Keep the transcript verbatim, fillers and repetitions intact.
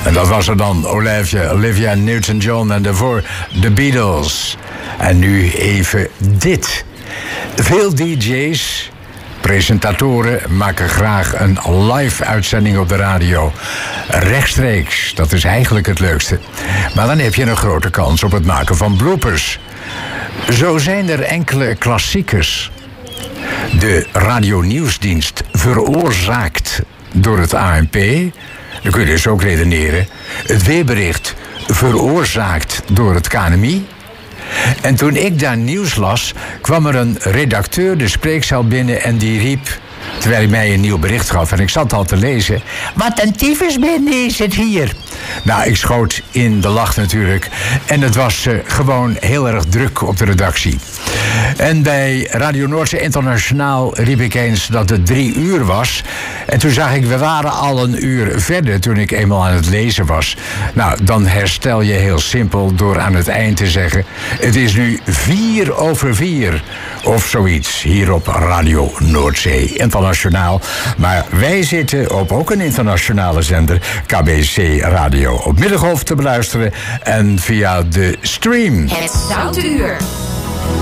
En dat was er dan Olivia, Olivia Newton-John en daarvoor The Beatles. En nu even dit. Veel D J's, presentatoren maken graag een live-uitzending op de radio. Rechtstreeks, dat is eigenlijk het leukste. Maar dan heb je een grote kans op het maken van bloopers. Zo zijn er enkele klassiekers. De radionieuwsdienst veroorzaakt door het A N P. Dan kun je dus ook redeneren. Het weerbericht veroorzaakt door het K N M I. En toen ik daar nieuws las, kwam er een redacteur de spreekzaal binnen en die riep, terwijl hij mij een nieuw bericht gaf en ik zat al te lezen, wat een tyfusbende is het hier. Nou, ik schoot in de lach natuurlijk. En het was uh, gewoon heel erg druk op de redactie. En bij Radio Noordzee Internationaal riep ik eens dat het drie uur was. En toen zag ik, we waren al een uur verder toen ik eenmaal aan het lezen was. Nou, dan herstel je heel simpel door aan het eind te zeggen, het is nu vier over vier. Of zoiets, hier op Radio Noordzee Internationaal. Maar wij zitten op ook een internationale zender, K B C Radio, op Middengolf te beluisteren en via de stream. Het Zoute Uur.